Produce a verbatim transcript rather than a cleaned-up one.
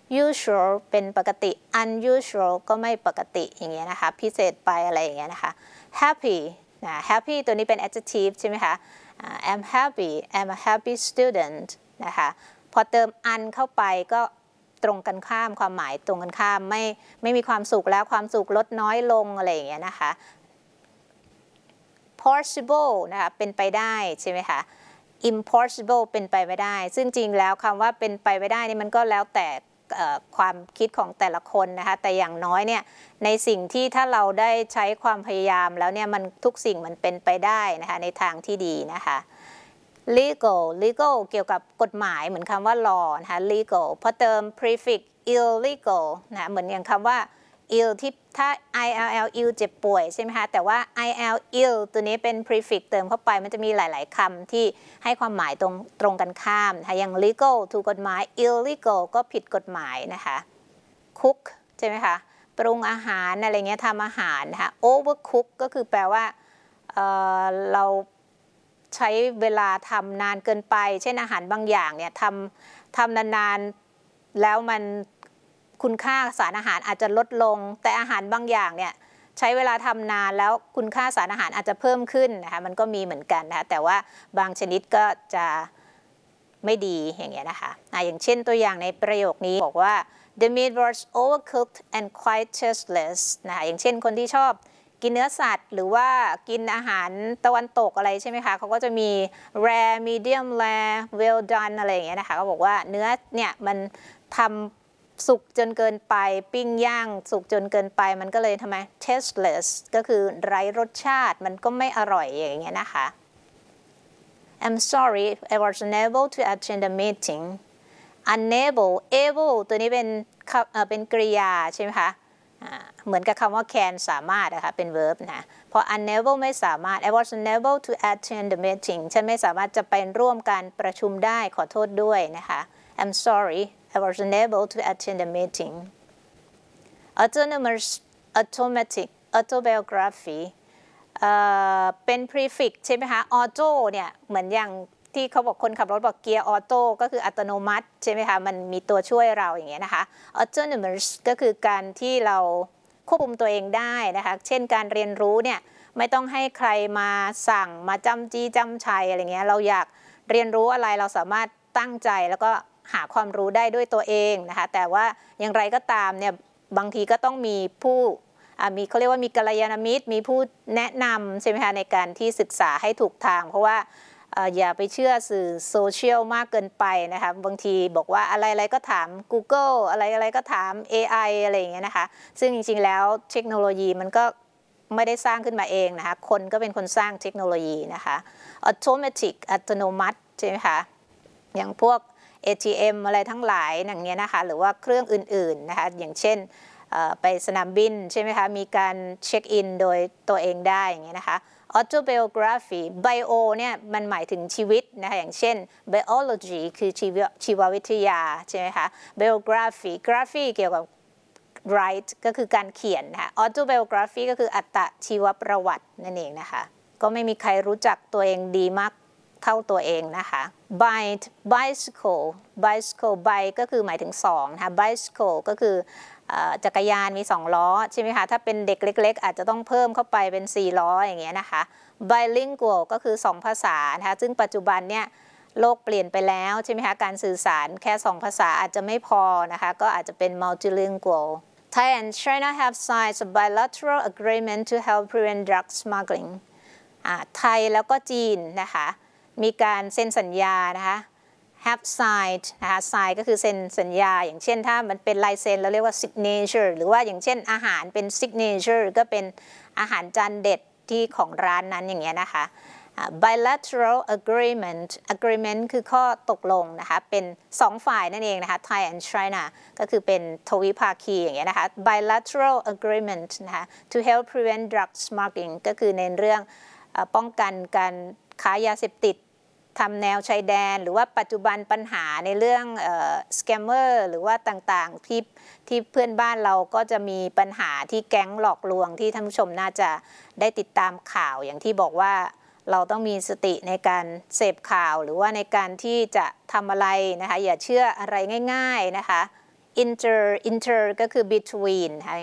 usual เป็นปกติ unusual ก็ไม่ปกติอย่างเงี้ยนะคะพิเศษไปอะไรอย่างเงี้ยนะคะ happy นะ happy ตัวนี้เป็น adjective ใช่ไหมคะ I'm happy I'm a happy student นะคะพอเติม un เข้าไปก็ตรงกันข้ามความหมายตรงกันข้ามไม่ไม่มีความสุขแล้วความสุขลดน้อยลงอะไรอย่างเงี้ยนะคะ possible นะคะเป็นไปได้ใช่ไหมคะ impossible เป็นไปไม่ได้ซึ่งจริงแล้วคำว่าเป็นไปไม่ได้นี่มันก็แล้วแต่ความคิดของแต่ละคนนะคะแต่อย่างน้อยเนี่ยในสิ่งที่ถ้าเราได้ใช้ความพยายามแล้วเนี่ยมันทุกสิ่งมันเป็นไปได้นะคะในทางที่ดีนะคะ legal legal เกี่ยวกับกฎหมายเหมือนคำว่า law นะคะ legal พอเติม prefix illegal นะเหมือนอย่างคำว่า ill ที่ถ้า ill ill เจ็บป่วยใช่ไหมคะแต่ว่า ill ill ตัวนี้เป็น prefix เติมเข้าไปมันจะมีหลายๆคำที่ให้ความหมายตรงตรงกันข้ามนะคะอย่าง legal ถูกกฎหมาย illegal ก็ผิดกฎหมายนะคะ cook ใช่ไหมคะปรุงอาหารอะไรเงี้ยทำอาหารนะคะ overcook ก็คือแปลว่า เอ่อ เราใช้เวลาทำนานเกินไปเช่นอาหารบางอย่างเนี่ยทำทำนานๆแล้วมันคุณค่าสารอาหารอาจจะลดลงแต่อาหารบางอย่างเนี่ยใช้เวลาทำนานแล้วคุณค่าสารอาหารอาจจะเพิ่มขึ้นนะคะมันก็มีเหมือนกันนะคะแต่ว่าบางชนิดก็จะไม่ดีอย่างเงี้ยนะคะอ่ะอย่างเช่นตัวอย่างในประโยคนี้บอกว่า the meat was overcooked and quite tasteless นะคะอย่างเช่นคนที่ชอบกินเนื้อสัตว์หรือว่ากินอาหารตะวันตกอะไรใช่ไหมคะเขาก็จะมี rare medium rare well done อะไรอย่างเงี้ยนะคะเขาบอกว่าเนื้อเนี่ยมันทำสุกจนเกินไปปิ้งย่างสุกจนเกินไปมันก็เลยทำไม tasteless ก็คือไร้รสชาติมันก็ไม่อร่อยอย่างเงี้ยนะคะ I'm sorry I was unable to attend the meeting unable able ตัวนี้เป็นเป็นกริยาใช่ไหมคะเหมือนกับคำว่า can สามารถนะคะเป็น verb นะพอ unable ไม่สามารถ I was unable to attend the meeting ฉันไม่สามารถจะไปร่วมการประชุมได้ขอโทษด้วยนะคะ I'm sorry I was unable to attend the meeting autonomous automatic autobiography เอ่อเป็น prefix ใช่ไหมคะ auto เนี่ยเหมือนอย่างที่เขาบอกคนขับรถบอกเกียร์ออโต้ก็คืออัตโนมัติใช่ไหมคะมันมีตัวช่วยเราอย่างเงี้ยนะคะ autonomous ก็คือการที่เราควบคุมตัวเองได้นะคะเช่นการเรียนรู้เนี่ยไม่ต้องให้ใครมาสั่งมาจำจี้จำชัยอะไรเงี้ยเราอยากเรียนรู้อะไรเราสามารถตั้งใจแล้วก็หาความรู้ได้ด้วยตัวเองนะคะแต่ว่าอย่างไรก็ตามเนี่ยบางทีก็ต้องมีผู้มีเขาเรียกว่ามีกัลยาณมิตรมีผู้แนะนำใช่ไหมคะในการที่ศึกษาให้ถูกทางเพราะว่าอย่าไปเชื่อสื่อโซเชียลมากเกินไปนะคะบางทีบอกว่าอะไรๆก็ถาม Google อะไรๆก็ถาม เอ ไอ อะไรอย่างเงี้ยนะคะซึ่งจริงๆแล้วเทคโนโลยีมันก็ไม่ได้สร้างขึ้นมาเองนะคะคนก็เป็นคนสร้างเทคโนโลยีนะคะ automatic อัตโนมัติใช่ไหมคะอย่างพวก เอ ที เอ็ม อะไรทั้งหลายอย่างเงี้ยนะคะหรือว่าเครื่องอื่นๆนะคะอย่างเช่นไปสนามบินใช่ไหมคะมีการเช็คอินโดยตัวเองได้อย่างเงี้ยนะคะ autobiography bio เนี่ยมันหมายถึงชีวิตนะคะอย่างเช่น biology คือชีวชีววิทยาใช่ไหมคะ biography graphy เกี่ยวกับ write ก็คือการเขียนนะคะ autobiography ก็คืออัตชีวประวัตินั่นเองนะคะก็ไม่มีใครรู้จักตัวเองดีมากเท่าตัวเองนะคะ bike bicycle bicycle bike ก็คือหมายถึงสองนะคะ bicycle ก็คือจักรยานมีสองล้อใช่ไหมคะถ้าเป็นเด็กเล็กๆอาจจะต้องเพิ่มเข้าไปเป็นสี่ล้ออย่างเงี้ยนะคะ bilingual ก็คือสองภาษานะคะซึ่งปัจจุบันเนี่ยโลกเปลี่ยนไปแล้วใช่ไหมคะการสื่อสารแค่สองภาษาอาจจะไม่พอนะคะก็อาจจะเป็น multilingual Thai and China have signed a bilateral agreement to help prevent drug smuggling ไทยแล้วก็จีนนะคะมีการเซ็นสัญญานะคะ have signed นะคะ sign ก็คือเซ็นสัญญาอย่างเช่นถ้ามันเป็นลายเซ็นเราเรียกว่า signature หรือว่าอย่างเช่นอาหารเป็น signature ก็เป็นอาหารจานเด็ดที่ของร้านนั้นอย่างเงี้ยนะคะ bilateral agreement agreement คือข้อตกลงนะคะเป็นสองฝ่ายนั่นเองนะคะ Thai and China ก็คือเป็นทวิภาคีอย่างเงี้ยนะคะ bilateral agreement นะคะ to help prevent drug smuggling ก็คือในเรื่องป้องกันการค้ายาเสพติดทำแนวชายแดนหรือว่าปัจจุบันปัญหาในเรื่องสแกมเมอร์หรือว่าต่างๆที่ที่เพื่อนบ้านเราก็จะมีปัญหาที่แก๊งหลอกลวงที่ท่านผู้ชมน่าจะได้ติดตามข่าวอย่างที่บอกว่าเราต้องมีสติในการเสพข่าวหรือว่าในการที่จะทำอะไรนะคะอย่าเชื่ออะไรง่ายๆนะคะ inter inter ก็คือ between ค่ะ